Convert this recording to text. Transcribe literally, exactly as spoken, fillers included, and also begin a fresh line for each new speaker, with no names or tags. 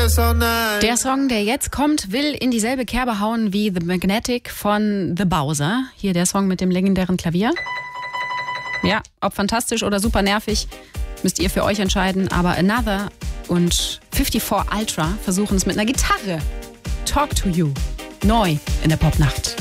this all night.
Der Song, der jetzt kommt, will in dieselbe Kerbe hauen wie The Magnetic von The Bowser. Hier der Song mit dem legendären Klavier. Ja, ob fantastisch oder super nervig, müsst ihr für euch entscheiden. Aber Another und fünfundfünfzig Ultra versuchen es mit einer Gitarre. Talk to You. Neu in der Popnacht.